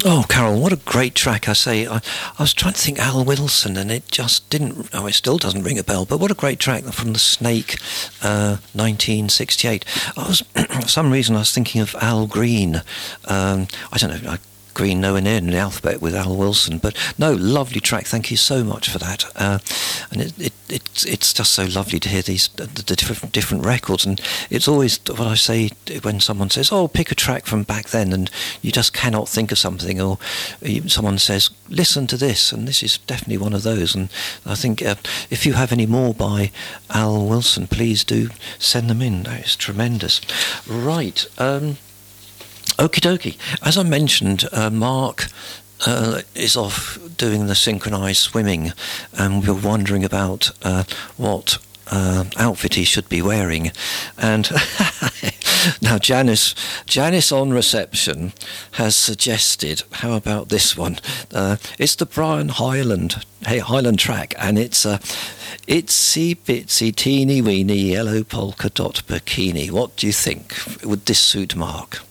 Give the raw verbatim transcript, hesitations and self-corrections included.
Oh, Carol, what a great track. I say, I, I was trying to think Al Wilson, and it just didn't, oh, it still doesn't ring a bell, but what a great track from The Snake, uh, nineteen sixty-eight. I was, for some reason, I was thinking of Al Green. Um, I don't know, I Green nowhere near in the alphabet with Al Wilson, but no, lovely track. Thank you so much for that. Uh, and it, it, it it's just so lovely to hear these the, the different different records. And it's always what I say when someone says, "Oh, pick a track from back then," and you just cannot think of something, or someone says, "Listen to this," and this is definitely one of those. And I think uh, if you have any more by Al Wilson, please do send them in. That is tremendous. Right. Um, Okie dokie. As I mentioned, uh, Mark uh, is off doing the synchronised swimming, and we were wondering about uh, what uh, outfit he should be wearing. And now Janice, Janice on reception has suggested, how about this one? Uh, it's the Brian Highland, hey, Highland track, and it's a uh, itsy bitsy teeny weeny yellow polka dot bikini. What do you think? Would this suit Mark?